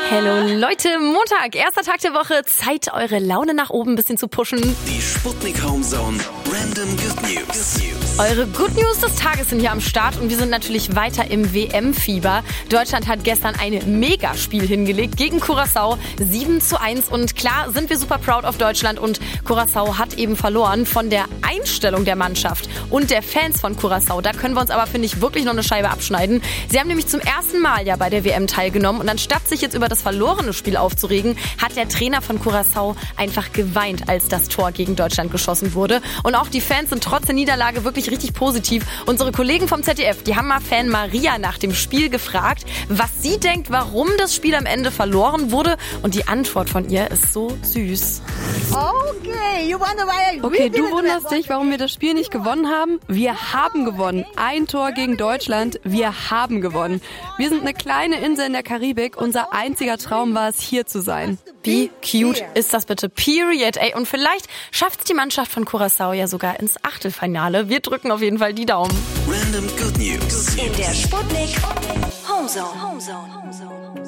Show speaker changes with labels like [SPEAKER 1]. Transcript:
[SPEAKER 1] Hallo Leute, Montag, erster Tag der Woche. Zeit, eure Laune nach oben ein bisschen zu pushen.
[SPEAKER 2] Die Sputnik Homezone Random Good News.
[SPEAKER 1] Eure Good News des Tages sind hier am Start und wir sind natürlich weiter im WM-Fieber. Deutschland hat gestern ein Megaspiel hingelegt gegen Curaçao, 7:1. Und klar sind wir super proud auf Deutschland und Curaçao hat eben verloren. Von der Einstellung der Mannschaft und der Fans von Curaçao, da können wir uns aber, finde ich, wirklich noch eine Scheibe abschneiden. Sie haben nämlich zum ersten Mal ja bei der WM teilgenommen und anstatt sich jetzt über das verlorene Spiel aufzuregen, hat der Trainer von Curaçao einfach geweint, als das Tor gegen Deutschland geschossen wurde. Und auch die Fans sind trotz der Niederlage wirklich richtig positiv. Unsere Kollegen vom ZDF, die haben mal Fan Maria nach dem Spiel gefragt, was sie denkt, warum das Spiel am Ende verloren wurde. Und die Antwort von ihr ist so süß.
[SPEAKER 3] Okay, du wunderst dich, warum wir das Spiel nicht gewonnen haben? Wir haben gewonnen. Ein Tor gegen Deutschland. Wir haben gewonnen. Wir sind eine kleine Insel in der Karibik. Unser einziger Traum war es, hier zu sein.
[SPEAKER 1] Wie cute ist das bitte? Period. Ey, und vielleicht schafft es die Mannschaft von Curaçao ja sogar ins Achtelfinale. Wir drücken auf jeden Fall die Daumen.
[SPEAKER 2] Random Good News.
[SPEAKER 4] In der Sputnik Homezone.